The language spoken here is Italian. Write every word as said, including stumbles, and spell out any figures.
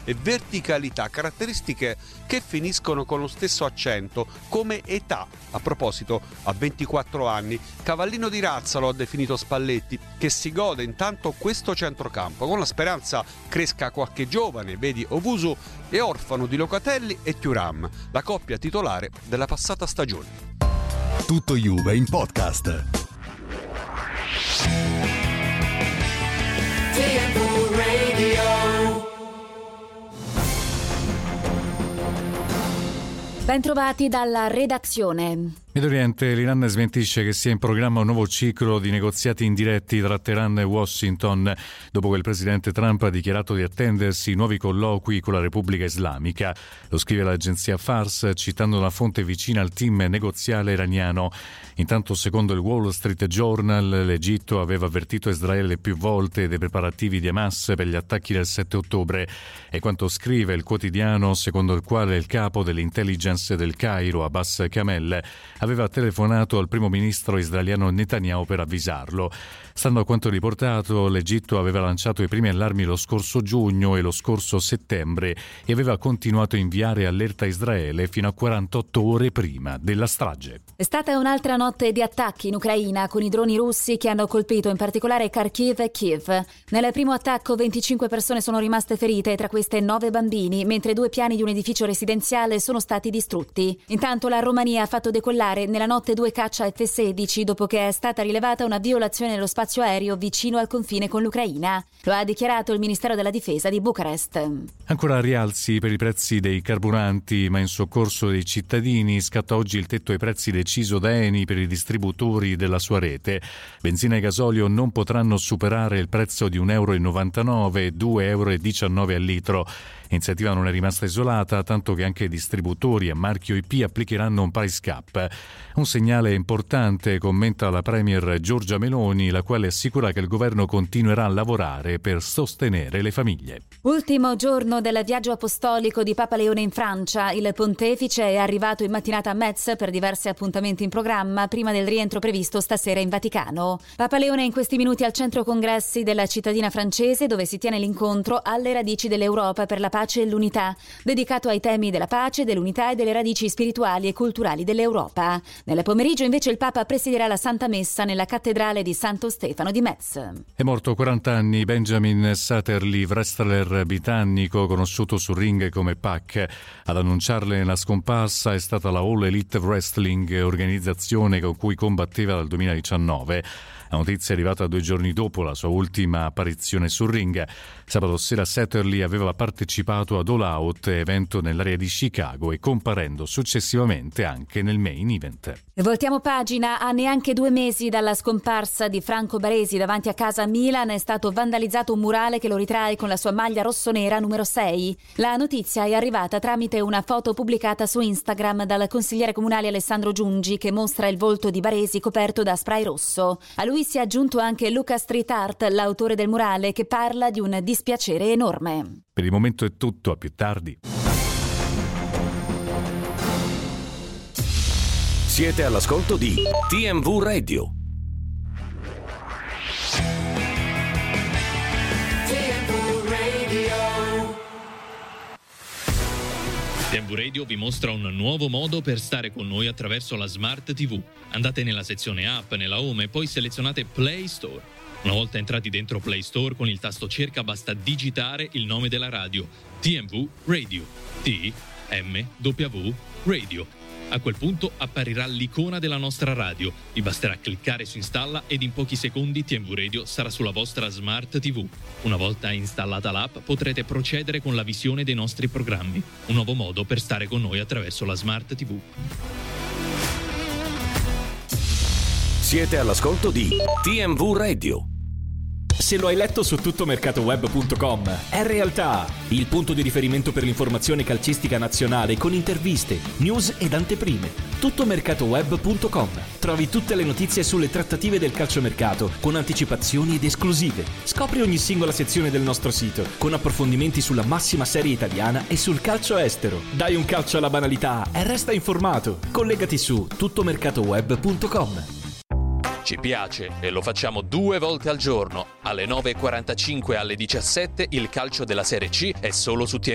e verticalità, caratteristiche che finiscono con lo stesso accento, come età. A proposito, a ventiquattro anni, cavallino di razza lo ha definito Spalletti, che si gode intanto questo centrocampo, con la speranza cresca qualche giovane, vedi Ovusu è orfano di Locatelli e Thuram, la coppia titolare della passata stagione. Tutto Juve in podcast. T M V Radio. Bentrovati dalla redazione. Medio Oriente, l'Iran smentisce che sia in programma un nuovo ciclo di negoziati indiretti tra Teheran e Washington, dopo che il presidente Trump ha dichiarato di attendersi nuovi colloqui con la Repubblica Islamica. Lo scrive l'agenzia Fars, citando una fonte vicina al team negoziale iraniano. Intanto, secondo il Wall Street Journal, l'Egitto aveva avvertito Israele più volte dei preparativi di Hamas per gli attacchi del sette ottobre. E quanto scrive il quotidiano, secondo il quale il capo dell'intelligence del Cairo, Abbas Kamel, aveva telefonato al primo ministro israeliano Netanyahu per avvisarlo. Stando a quanto riportato, l'Egitto aveva lanciato i primi allarmi lo scorso giugno e lo scorso settembre e aveva continuato a inviare allerta a Israele fino a quarantotto ore prima della strage. È stata un'altra notte di attacchi in Ucraina con i droni russi che hanno colpito in particolare Kharkiv e Kiev. Nel primo attacco venticinque persone sono rimaste ferite, tra queste nove bambini, mentre due piani di un edificio residenziale sono stati distrutti. Intanto la Romania ha fatto decollare nella notte due caccia F sedici dopo che è stata rilevata una violazione dello spazio aereo vicino al confine con l'Ucraina. Lo ha dichiarato il Ministero della Difesa di Bucarest. Ancora rialzi per i prezzi dei carburanti, ma in soccorso dei cittadini scatta oggi il tetto ai prezzi deciso da Eni per i distributori della sua rete. Benzina e gasolio non potranno superare il prezzo di un euro e novantanove e due euro e diciannove al litro. L'iniziativa non è rimasta isolata, tanto che anche i distributori a marchio I P applicheranno un price cap. Un segnale importante, commenta la premier Giorgia Meloni, la quale assicura che il governo continuerà a lavorare per sostenere le famiglie. Ultimo giorno del viaggio apostolico di Papa Leone in Francia. Il pontefice è arrivato in mattinata a Metz per diversi appuntamenti in programma prima del rientro previsto stasera in Vaticano. Papa Leone in questi minuti al centro congressi della cittadina francese, dove si tiene l'incontro alle radici dell'Europa per la pace e l'unità, dedicato ai temi della pace, dell'unità e delle radici spirituali e culturali dell'Europa. Nel pomeriggio invece il Papa presiderà la Santa Messa nella cattedrale di Santo Stefano di Metz. È morto a quaranta anni Benjamin Satterley, wrestler britannico conosciuto sul ring come Pac. Ad annunciarle la scomparsa è stata la All Elite Wrestling, organizzazione con cui combatteva dal duemiladiciannove. La notizia è arrivata due giorni dopo la sua ultima apparizione sul ring. Sabato sera Satterley aveva partecipato ad All Out, evento nell'area di Chicago, e comparendo successivamente anche nel main event. E voltiamo pagina. A neanche due mesi dalla scomparsa di Franco Baresi, davanti a casa a Milan è stato vandalizzato un murale che lo ritrae con la sua maglia rossonera numero sei. La notizia è arrivata tramite una foto pubblicata su Instagram dal consigliere comunale Alessandro Giungi, che mostra il volto di Baresi coperto da spray rosso. A lui si è aggiunto anche Luca Street Art, l'autore del murale, che parla di un dispiacere enorme. Per il momento è tutto, a più tardi. Siete all'ascolto di T M V Radio. T M V Radio vi mostra un nuovo modo per stare con noi attraverso la Smart T V. Andate nella sezione app, nella home e poi selezionate Play Store. Una volta entrati dentro Play Store, con il tasto cerca basta digitare il nome della radio, T M V Radio, T M W Radio. A quel punto apparirà l'icona della nostra radio. Vi basterà cliccare su installa ed in pochi secondi T M V Radio sarà sulla vostra Smart T V. Una volta installata l'app potrete procedere con la visione dei nostri programmi. Un nuovo modo per stare con noi attraverso la Smart T V. Siete all'ascolto di T M V Radio. Se lo hai letto su tuttomercatoweb punto com, è realtà. Il punto di riferimento per l'informazione calcistica nazionale con interviste, news ed anteprime. tuttomercatoweb punto com. Trovi tutte le notizie sulle trattative del calciomercato con anticipazioni ed esclusive. Scopri ogni singola sezione del nostro sito con approfondimenti sulla massima serie italiana e sul calcio estero. Dai un calcio alla banalità e resta informato. Collegati su tuttomercatoweb punto com. Ci piace e lo facciamo due volte al giorno. Alle nove e quarantacinque e alle diciassette il calcio della Serie C è solo su T